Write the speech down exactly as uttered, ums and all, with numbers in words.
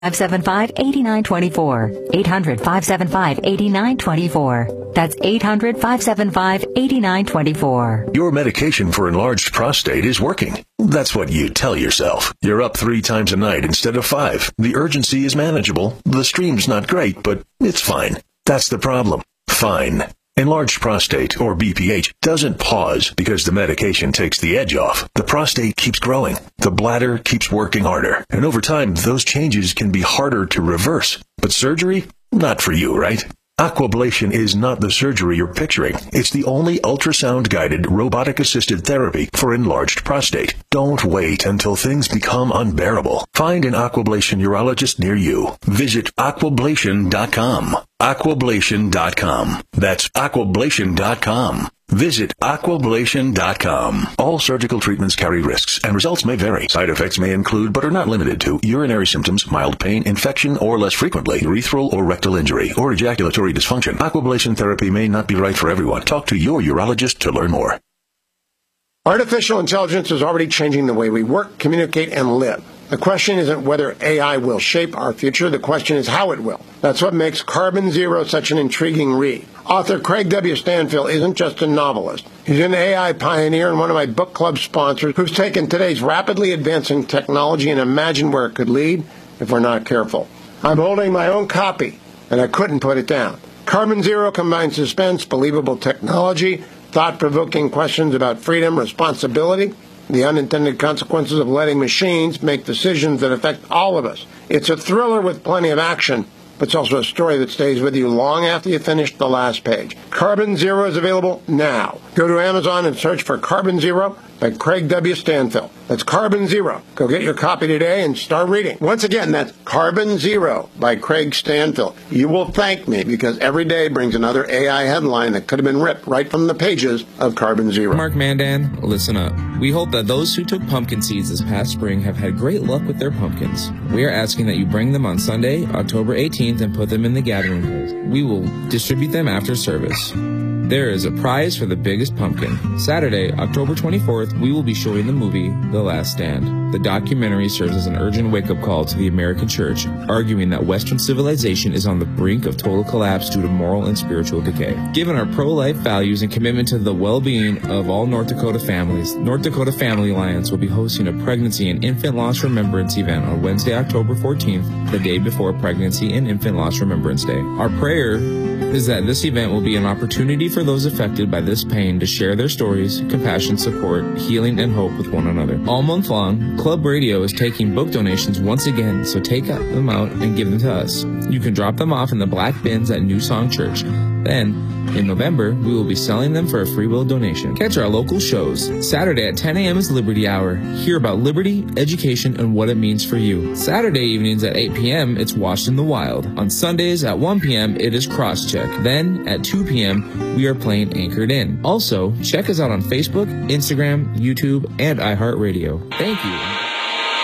five seven five, eight nine two four. eight hundred, five seven five, eight nine two four. That's eight hundred, five seven five, eight nine two four. Your medication for enlarged prostate is working. That's what you tell yourself. You're up three times a night instead of five. The urgency is manageable. The stream's not great, but it's fine. That's the problem. Fine. Enlarged prostate, or B P H, doesn't pause because the medication takes the edge off. The prostate keeps growing. The bladder keeps working harder. And over time, those changes can be harder to reverse. But surgery? Not for you, right? Aquablation is not the surgery you're picturing. It's the only ultrasound-guided, robotic-assisted therapy for enlarged prostate. Don't wait until things become unbearable. Find an Aquablation urologist near you. Visit aquablation dot com. aquablation dot com. That's aquablation dot com. Visit aquablation dot com. All surgical treatments carry risks, and results may vary. Side effects may include, but are not limited to, urinary symptoms, mild pain, infection, or less frequently, urethral or rectal injury, or ejaculatory dysfunction. Aquablation therapy may not be right for everyone. Talk to your urologist to learn more. Artificial intelligence is already changing the way we work, communicate, and live. The question isn't whether A I will shape our future. The question is how it will. That's what makes Carbon Zero such an intriguing read. Author Craig W. Stanfield isn't just a novelist. He's an A I pioneer and one of my book club sponsors who's taken today's rapidly advancing technology and imagined where it could lead if we're not careful. I'm holding my own copy, and I couldn't put it down. Carbon Zero combines suspense, believable technology, thought-provoking questions about freedom, responsibility, the unintended consequences of letting machines make decisions that affect all of us. It's a thriller with plenty of action, but it's also a story that stays with you long after you finish the last page. Carbon Zero is available now. Go to Amazon and search for Carbon Zero by Craig W. Stanfield. That's Carbon Zero. Go get your copy today and start reading. Once again, that's Carbon Zero by Craig Stanfield. You will thank me because every day brings another A I headline that could have been ripped right from the pages of Carbon Zero. Mark Mandan, listen up. We hope that those who took pumpkin seeds this past spring have had great luck with their pumpkins. We are asking that you bring them on Sunday, October eighteenth, and put them in the gathering place. We will distribute them after service. There is a prize for the biggest pumpkin. Saturday, October twenty-fourth, we will be showing the movie The Last Stand. The documentary serves as an urgent wake-up call to the American church, arguing that Western civilization is on the brink of total collapse due to moral and spiritual decay. Given our pro-life values and commitment to the well-being of all North Dakota families, North Dakota Family Alliance will be hosting a pregnancy and infant loss remembrance event on Wednesday, October fourteenth, the day before Pregnancy and Infant Loss Remembrance Day. Our prayer is that this event will be an opportunity for those affected by this pain to share their stories, compassion, support, healing, and hope with one another. All month long, Club Radio is taking book donations once again, so take them out and give them to us. You can drop them off in the black bins at New Song Church. Then, in November, we will be selling them for a free will donation. Catch our local shows. Saturday at ten a.m. is Liberty Hour. Hear about liberty, education, and what it means for you. Saturday evenings at eight p.m., it's Washed in the Wild. On Sundays at one p.m., it is Crosscheck. Then, at two p.m., we are playing Anchored In. Also, check us out on Facebook, Instagram, YouTube, and iHeartRadio. Thank you.